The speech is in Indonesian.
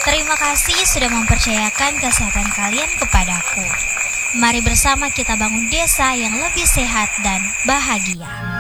Terima kasih sudah mempercayakan kesehatan kalian kepadaku. Mari bersama kita bangun desa yang lebih sehat dan bahagia.